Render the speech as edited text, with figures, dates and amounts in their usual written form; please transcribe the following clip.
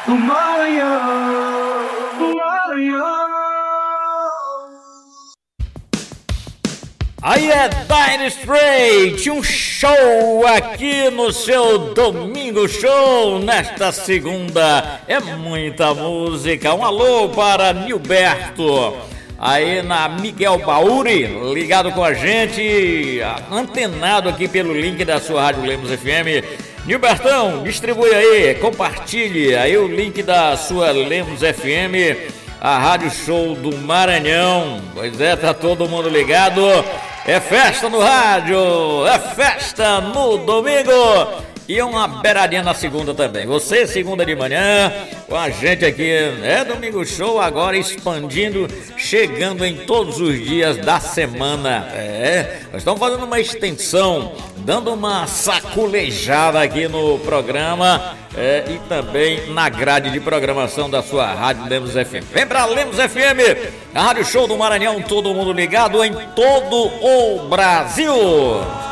Aí é Dire Straits, um show aqui no seu Domingo Show nesta segunda. É muita música. Um alô para Nilberto, aí na Miguel Bauri, ligado com a gente, antenado aqui pelo link da sua Rádio Lemos FM. Nilbertão, distribui aí, compartilhe aí o link da sua Lemos FM, a Rádio Show do Maranhão. Pois é, tá todo mundo ligado. É festa no rádio, é festa no domingo e uma beiradinha na segunda também. Você, segunda de manhã, com a gente aqui, é Domingo Show agora expandindo, chegando em todos os dias da semana. Nós estamos fazendo uma extensão, dando uma saculejada aqui no programa e também na grade de programação da sua Rádio Lemos FM. Vem pra Lemos FM, a Rádio Show do Maranhão, todo mundo ligado em todo o Brasil.